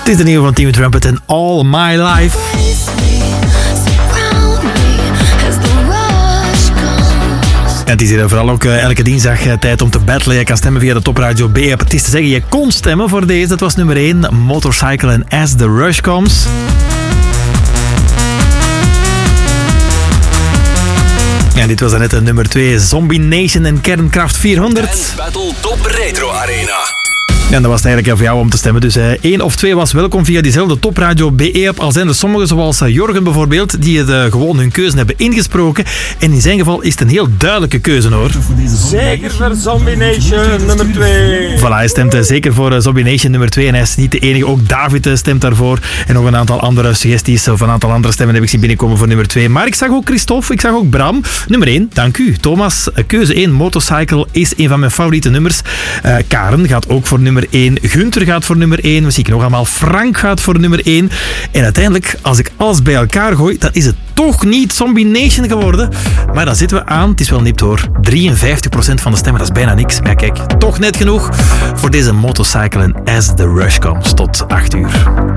is de nieuwe van Team Trumpet en All My Life. En het is hier vooral ook elke dinsdag tijd om te battlen. Je kan stemmen via de Top Radio B-app. Het is te zeggen, je kon stemmen voor deze. Dat was nummer 1, Motorcycle en As The Rush Comes. En dit was dan net nummer 2, Zombie Nation en Kernkraft 400. En Battle Top Retro Arena. En dat was eigenlijk voor jou om te stemmen. Dus 1 of 2 was welkom via diezelfde Top Radio BE-app. Al zijn er sommigen, zoals Jorgen bijvoorbeeld, die het gewoon hun keuze hebben ingesproken. En in zijn geval is het een heel duidelijke keuze, hoor. Zeker voor Zombie Nation nummer 2. Voilà, hij stemt zeker voor Zombie Nation nummer 2. En hij is niet de enige, ook David stemt daarvoor. En nog een aantal andere suggesties of een aantal andere stemmen heb ik zien binnenkomen voor nummer 2. Maar ik zag ook Christophe, ik zag ook Bram. Nummer 1, dank u. Thomas, keuze 1, Motorcycle is een van mijn favoriete nummers. Karen gaat ook voor nummer 1. Gunther gaat voor nummer 1. We zien nog allemaal. Frank gaat voor nummer 1. En uiteindelijk, als ik alles bij elkaar gooi, dan is het toch niet Zombie Nation geworden. Maar dan zitten we aan. Het is wel nipt, hoor. 53% van de stemmen, dat is bijna niks. Maar kijk, toch net genoeg voor deze Motorcycle en As The Rush Comes tot 8 uur.